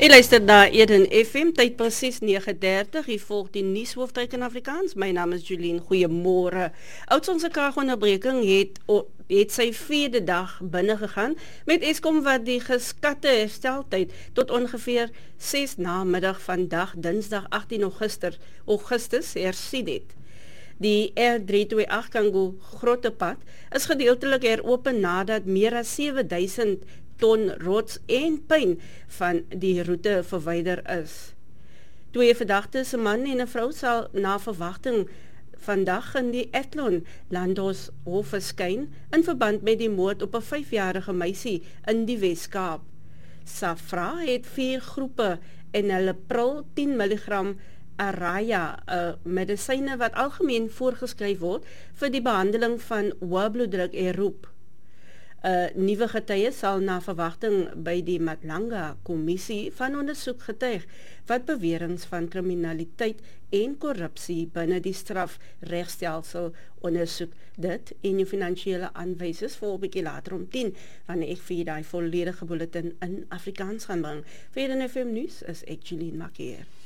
Jy luister na Eden FM, tyd presies 9:30. Hier volg die nuushoofdryk in Afrikaans. My naam is Julien. Goeiemôre. Oudtshoorn se kragonderbreking het sy 4de dag binne gegaan met Eskom wat die geskatte hersteltyd tot ongeveer 6 namiddag vandag, Dinsdag 18 Augustus hersien het. Die R328 Kango Grottepad is gedeeltelik heropen nadat meer as 7000 ton rots en puin van die roete verwyder is. 2 verdagtes, 'n man en 'n vrou, sal na verwagting vandag in die Athlone Landhoshof verskyn in verband met die moord op 'n 5-jarige meisie in die Wes-Kaap. SAFRA het 4 groepe en hulle prul 10 mg Araya, medisyne wat algemeen voorgeskryf word vir die behandeling van hoë bloeddruk en roep. Nuwe getuie sal na verwagting by die Matlanga Kommissie van ondersoek getuig wat beweringe van kriminaliteit en korrupsie binne die strafregstelsel ondersoek. Dit en die finansiële aanwysers vir 'n bietjie later om 10, wanneer ek vir die volledige bulletin in Afrikaans gaan bring. Vir die FM nuus is ek Julien Makier.